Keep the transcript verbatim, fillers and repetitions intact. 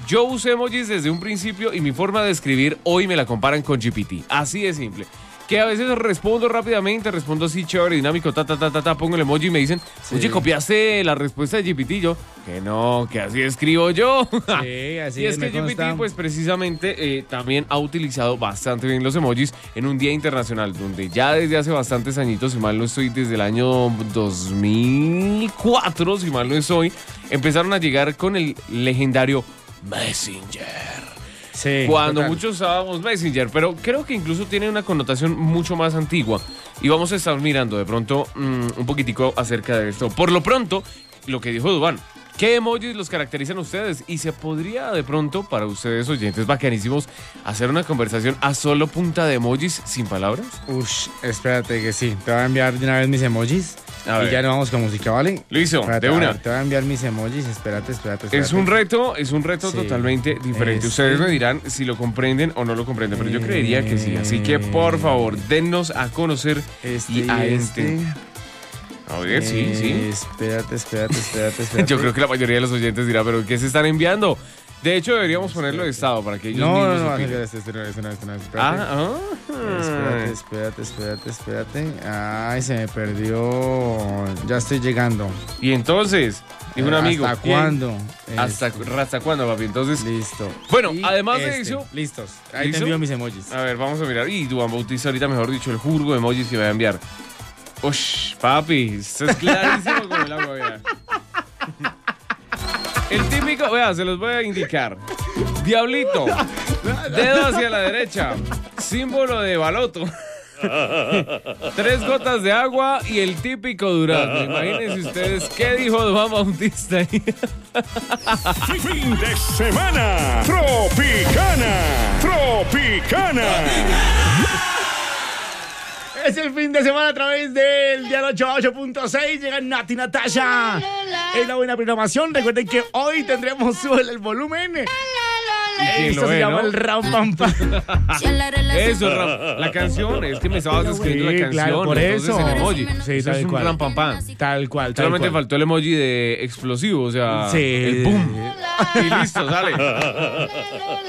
Yo usé emojis desde un principio y mi forma de escribir hoy me la comparan con G P T. Así de simple. Que a veces respondo rápidamente, respondo así chévere, dinámico, ta, ta, ta, ta, ta, pongo el emoji y me dicen, sí. Oye, ¿copiaste la respuesta de G P T? Yo, que no, que así escribo yo. Sí, así y es, es que G P T, pues precisamente, eh, también ha utilizado bastante bien los emojis en un día internacional, donde ya desde hace bastantes añitos, si mal no estoy, desde el año dos mil cuatro, si mal no estoy, empezaron a llegar con el legendario Messenger. Sí, cuando total. muchos usábamos Messenger, pero creo que incluso tiene una connotación mucho más antigua. Y vamos a estar mirando de pronto mmm, un poquitico acerca de esto. Por lo pronto, lo que dijo Duván. ¿Qué emojis los caracterizan a ustedes? Y se podría de pronto, para ustedes oyentes bacanísimos, hacer una conversación a solo punta de emojis sin palabras. Ush, espérate que sí. Te voy a enviar de una vez mis emojis. A y ver. ya nos vamos con música, ¿vale? Listo, Espérate, de a una. ver, te voy a enviar mis emojis. Espérate, espérate, espérate. Es un reto, es un reto Sí. totalmente diferente. Este. Ustedes me dirán si lo comprenden o no lo comprenden, pero yo creería que sí. Así que, por favor, dennos a conocer Este y a y entender. este. A ver, sí, Eh, sí. Espérate, espérate, espérate, espérate. Yo creo que la mayoría de los oyentes dirá, pero ¿qué se están enviando? De hecho, deberíamos ponerlo de estado para que ellos No, mismos no, no, opinen. este, este, no, este, no, este, no, espérate. Ah, Espérate, ah. espérate, espérate, espérate. Ay, se me perdió. Ya estoy llegando. Y entonces, dijo un amigo. ¿Hasta ¿quién? cuándo? ¿Hasta, Este, ¿Hasta cuándo, papi? Entonces, Listo. Bueno, Y además de este, eso- Listos. Ahí ¿Listo? te envío mis emojis. a ver, vamos a mirar. Y Duan Bautista ahorita, mejor dicho, el jurgo de emojis que me va a enviar. Ush, papi, esto es clarísimo como el agua, vea. El típico, vea, se los voy a indicar. Diablito, dedo hacia la derecha, símbolo de baloto. Tres gotas de agua y el típico durazno. Imagínense ustedes qué dijo Duan Bautista ahí. Fin de semana. Tropicana. Tropicana. Es el fin de semana a través del Dial ochenta y ocho punto seis. Llega Nati Natasha. Es la buena programación. Recuerden que hoy tendremos Súbele el volumen. quién Esto lo se ve, llama no? el Ram Pam Pam. Eso, Ram, la canción, es que me estabas escribiendo Sí, la canción. claro, por entonces eso. el emoji. Sí, Eso tal es un cual. ram pam pam. Tal cual, tal Solamente cual. faltó el emoji de explosivo, o sea, Sí. el boom. Y listo, sale.